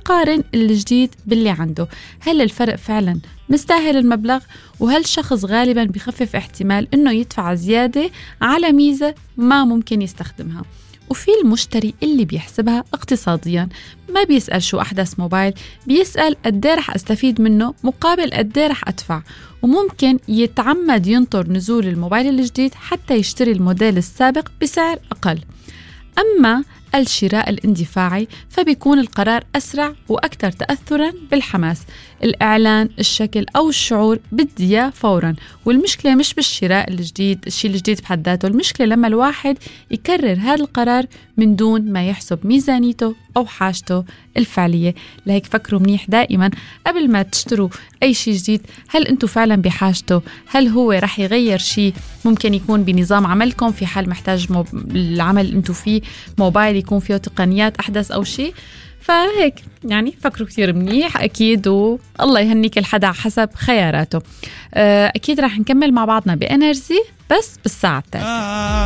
ويقارن الجديد باللي عنده. هل الفرق فعلا مستاهل المبلغ؟ وهل شخص غالبا بيخفف احتمال إنه يدفع زيادة على ميزة ما ممكن يستخدمها؟ وفي المشتري اللي بيحسبها اقتصاديا، ما بيسأل شو أحدث موبايل، بيسأل قديه رح أستفيد منه مقابل قديه رح أدفع، وممكن يتعمد ينطر نزول الموبايل الجديد حتى يشتري الموديل السابق بسعر أقل. أما الشراء الاندفاعي فبيكون القرار أسرع وأكثر تأثراً بالحماس، الإعلان، الشكل أو الشعور بدي إياه فوراً. والمشكلة مش بالشراء الجديد، الشيء الجديد بحد ذاته، المشكلة لما الواحد يكرر هذا القرار من دون ما يحسب ميزانيته أو حاجته الفعلية. لهيك فكروا منيح دائماً قبل ما تشتروا أي شيء جديد، هل أنتوا فعلاً بحاجته؟ هل هو رح يغير شيء ممكن يكون بنظام عملكم في حال محتاج العمل اللي أنتوا فيه موبايل يكون فيه تقنيات أحدث أو شيء؟ فهيك يعني فكروا كتير منيح أكيد، والله يهنيك الحدا حسب خياراته. أكيد رح نكمل مع بعضنا بإنرجي بس بالساعة الثالثة.